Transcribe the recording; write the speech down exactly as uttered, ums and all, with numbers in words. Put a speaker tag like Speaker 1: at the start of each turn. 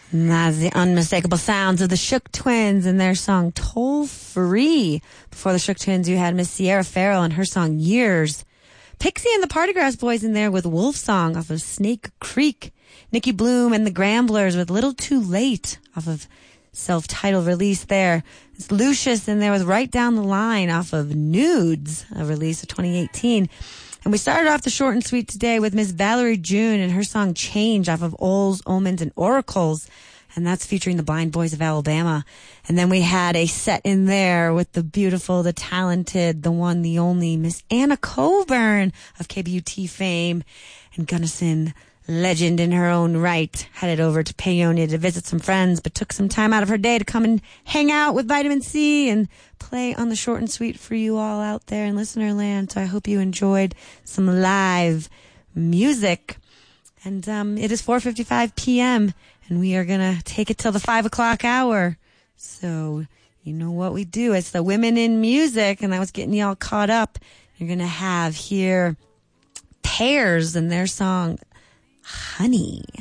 Speaker 1: And that's the unmistakable sounds of the Shook Twins and their song Toll Free. Before the Shook Twins, you had Miss Sierra Farrell and her song Years. Pixie and the Partygrass Boys in there with Wolf Song off of Snake Creek. Nikki Bloom and the Gramblers with Little Too Late off of self-titled release there. It's Lucius in there with Right Down the Line off of Nudes, a release of twenty eighteen. And we started off the short and sweet today with Miss Valerie June and her song Change off of Oles, Omens, and Oracles. And that's featuring the Blind Boys of Alabama. And then we had a set in there with the beautiful, the talented, the one, the only Miss Anna Coburn of K B U T fame and Gunnison legend in her own right. Headed over to Paonia to visit some friends, but took some time out of her day to come and hang out with Vitamin C and play on the short and sweet for you all out there in listener land. So I hope you enjoyed some live music. And um, it is four fifty-five p.m. and we are going to take it till the five o'clock hour. So you know what we do. It's the Women in Music, and I was getting y'all caught up. You're going to have here Pears and their song Honey.